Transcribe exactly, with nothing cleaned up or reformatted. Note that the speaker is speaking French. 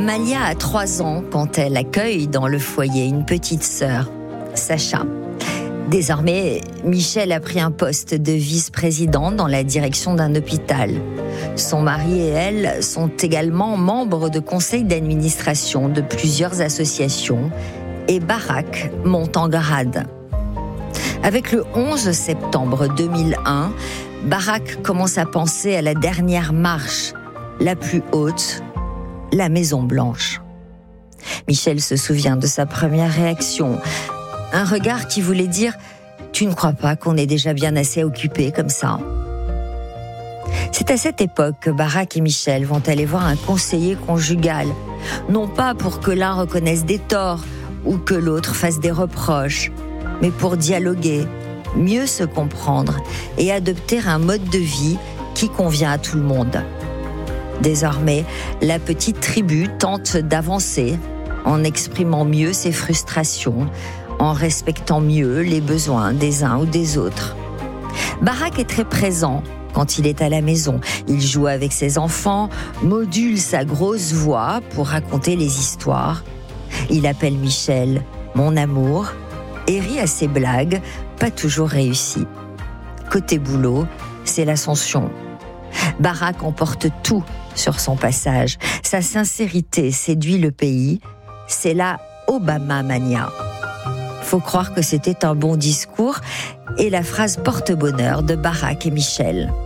Malia a trois ans quand elle accueille dans le foyer une petite sœur, Sacha. Désormais, Michel a pris un poste de vice-président dans la direction d'un hôpital. Son mari et elle sont également membres de conseils d'administration de plusieurs associations et Barak monte en grade. Avec le onze septembre deux mille un, Barak commence à penser à la dernière marche, la plus haute, la Maison Blanche. Michel se souvient de sa première réaction. Un regard qui voulait dire « Tu ne crois pas qu'on est déjà bien assez occupés comme ça ?» C'est à cette époque que Barak et Michel vont aller voir un conseiller conjugal, non pas pour que l'un reconnaisse des torts ou que l'autre fasse des reproches, mais pour dialoguer, mieux se comprendre et adopter un mode de vie qui convient à tout le monde. Désormais, la petite tribu tente d'avancer en exprimant mieux ses frustrations, en respectant mieux les besoins des uns ou des autres. Barak est très présent quand il est à la maison. Il joue avec ses enfants, module sa grosse voix pour raconter les histoires. Il appelle Michel « mon amour » et rit à ses blagues, pas toujours réussies. Côté boulot, c'est l'ascension. Barak emporte tout sur son passage. Sa sincérité séduit le pays. C'est la Obama Mania. Faut croire que c'était un bon discours et la phrase porte-bonheur de Barak et Michel.